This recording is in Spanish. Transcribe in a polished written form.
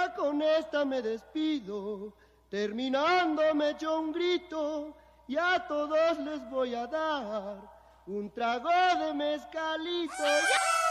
ya con esta me despido. Terminando me echo un grito y a todos les voy a dar un trago de mezcalito. ¡Ya!